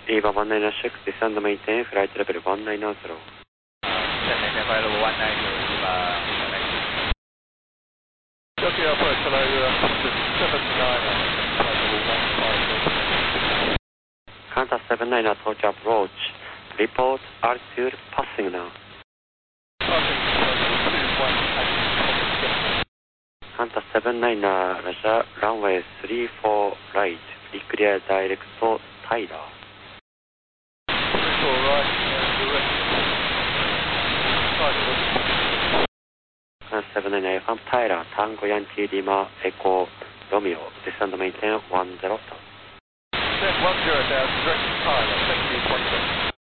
EVA 196, descend and maintain flight level 190. Descend and maintain flight level 190, EVA 196. Tokyo approach, hello, 79, flight level 150. Qantas 79, Tokyo approach. Report altitude passing now. Passing, Qantas 79, Russia, runway 34 right, declare direct to Tyler. Qantas 79, from Tyler, Tango Yankee Lima, Echo Romeo, descend and maintain 10. Descend 10,000, direct to Tyler, thank you, 10.